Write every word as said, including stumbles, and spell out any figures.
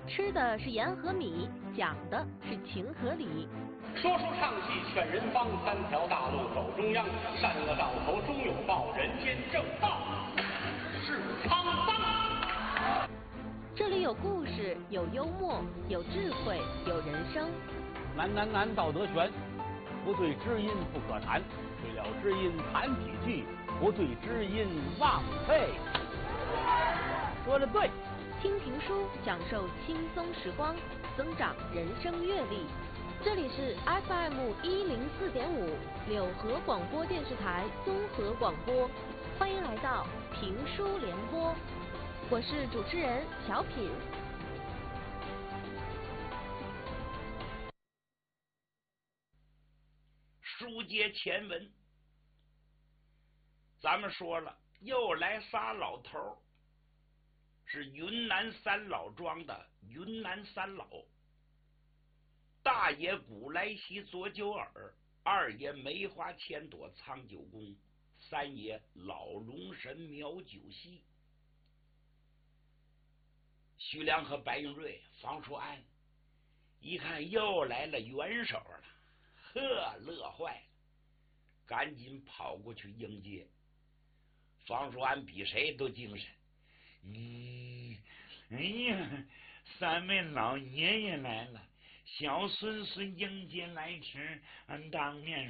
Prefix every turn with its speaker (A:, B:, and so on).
A: 吃的是盐和米，讲的是情和理。
B: 说书唱戏劝人方，三条大路走中央，善恶到头终有报，人间正道是沧桑。
A: 这里有故事，有幽默，有智慧，有人生。
C: 难难难，道德悬，不对知音不可谈，对了知音谈几句，不对知音枉费。说的对。
A: 听评书，享受轻松时光，增长人生阅历。这里是 F M 一零四点五柳河广播电视台综合广播，欢迎来到评书联播，我是主持人小品。
D: 书接前文，咱们说了，又来仨老头儿。是云南三老庄的云南三老，大爷古来稀左九耳，二爷梅花千朵藏九宫，三爷老龙神苗九溪。徐良和白云瑞、房叔安一看又来了元首了，呵，乐坏了，赶紧跑过去迎接。房叔安比谁都精神。咦，哎呀，三位老爷爷来了，小孙孙迎接来迟，俺当面